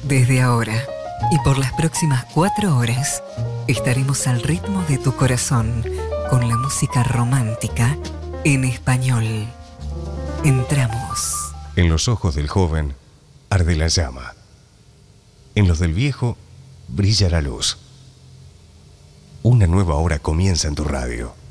Desde ahora y por las próximas 4 horas estaremos al ritmo de tu corazón con la música romántica en español. Entramos. En los ojos del joven arde la llama. En los del viejo brilla la luz. Una nueva hora comienza en tu radio.